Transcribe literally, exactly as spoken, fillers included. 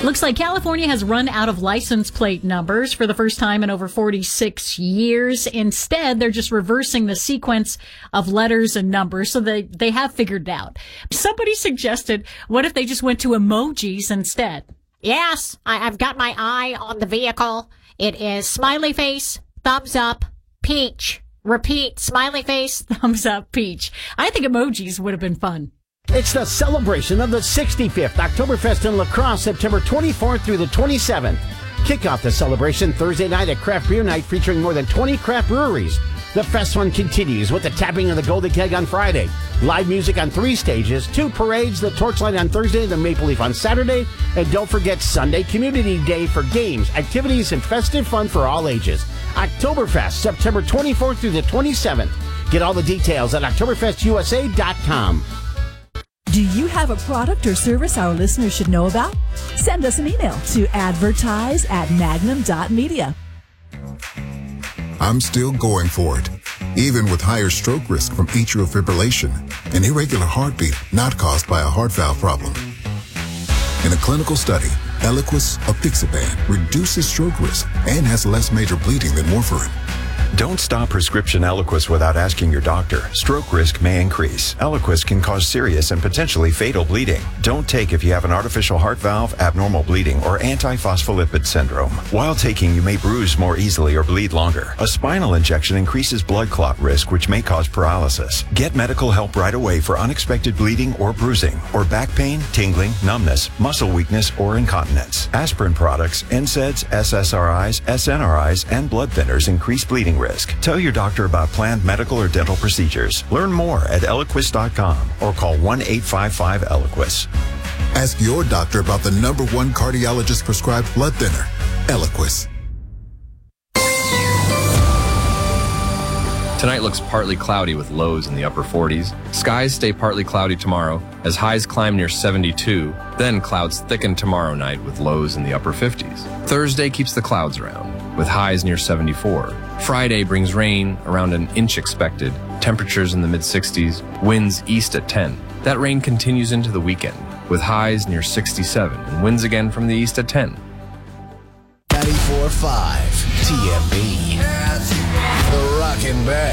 Looks like California has run out of license plate numbers for the first time in over forty-six years. Instead, they're just reversing the sequence of letters and numbers, so they, they have figured it out. Somebody suggested, what if they just went to emojis instead? Yes, I, I've got my eye on the vehicle. It is smiley face, thumbs up, peach. Repeat, smiley face, thumbs up, peach. I think emojis would have been fun. It's the celebration of the sixty-fifth Oktoberfest in La Crosse, September twenty-fourth through the twenty-seventh. Kick off the celebration Thursday night at Craft Beer Night featuring more than twenty craft breweries. The fest fun continues with the tapping of the Golden Keg on Friday, live music on three stages, two parades, the Torchlight on Thursday, the Maple Leaf on Saturday, and don't forget Sunday Community Day for games, activities, and festive fun for all ages. Oktoberfest, September twenty-fourth through the twenty-seventh. Get all the details at Oktoberfest U S A dot com. Do you have a product or service our listeners should know about? Send us an email to advertise at magnum dot media. I'm still going for it, even with higher stroke risk from atrial fibrillation, an irregular heartbeat not caused by a heart valve problem. In a clinical study, Eliquis apixaban reduces stroke risk and has less major bleeding than warfarin. Don't stop prescription Eliquis without asking your doctor. Stroke risk may increase. Eliquis can cause serious and potentially fatal bleeding. Don't take if you have an artificial heart valve, abnormal bleeding, or antiphospholipid syndrome. While taking, you may bruise more easily or bleed longer. A spinal injection increases blood clot risk, which may cause paralysis. Get medical help right away for unexpected bleeding or bruising, or back pain, tingling, numbness, muscle weakness, or incontinence. Aspirin products, N SAIDs, S S R Is, S N R Is, and blood thinners increase bleeding risk. Tell your doctor about planned medical or dental procedures. Learn more at Eliquis dot com or call one eight five five Eliquis. Ask your doctor about the number one cardiologist prescribed blood thinner, Eliquis. Tonight looks partly cloudy with lows in the upper forties. Skies stay partly cloudy tomorrow as highs climb near seventy-two. Then clouds thicken tomorrow night with lows in the upper fifties. Thursday keeps the clouds around with highs near seventy-four. Friday brings rain, around an inch expected. Temperatures in the mid sixties, winds east at ten. That rain continues into the weekend with highs near sixty-seven and winds again from the east at ten. ninety-four point five T M B. The Rockin' Band.